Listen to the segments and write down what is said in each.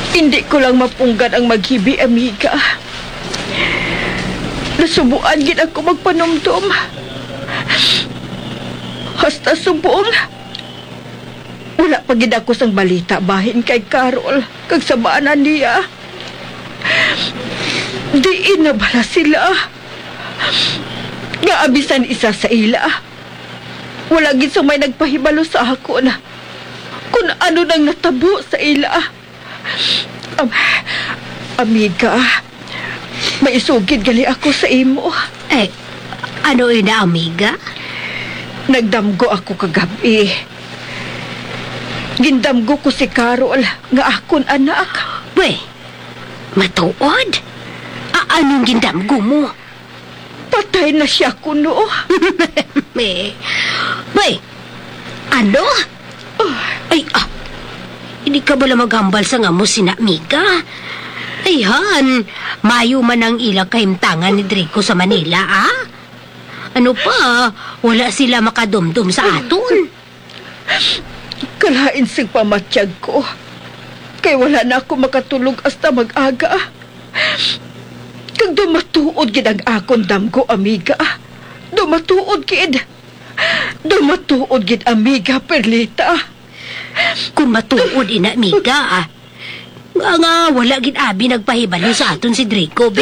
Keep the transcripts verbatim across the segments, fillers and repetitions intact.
Hindi ko lang mapunggan ang maghibi, amiga. Nasubuan gid ako magpanumdum. Hasta subong. Wala pa gid ako sang balita bahin kay Carol kag sa baanan niya. Diin na bala sila. Nga abisan isa sa ila. Wala gid sa may nagpahibalo sa ako na kung ano nang natabo sa ila. Um, amiga, may isugid gali ako sa imo. Eh, ano ina, amiga? Nagdamgo ako kagabi. Gindamgo ko si Carol nga akon anak. We, matuod? A anong gindamgo mo? Patay na siya kuno. Me, we, ano? Ay, ah, hindi ka bala maghambal sa nga mo sina, amiga? Ayhan, mayo man ang ilang kahimtangan ni Draco sa Manila, ah? Ano pa, wala sila makadumdum sa aton. Kalain sing pamatyag ko. Kay wala na ako makatulog hasta mag-aga. Kag dumatuod gid ang akon damgo, amiga. Dumatuod gid. Dumatuod gid, amiga Perlita. Kung matuod ina, amiga, ah. Nga nga, wala gid abi nagpahibalo sa aton si Draco, be.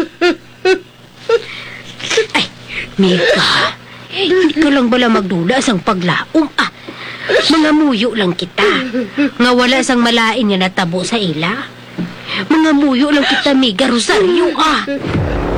Ay, Mika, hindi ka lang bala magduda sang paglaom, ah. Mga muyo lang kita. Nga wala sang malain nga natabo sa ila. Mga muyo lang kita, Miga Rosario, ah.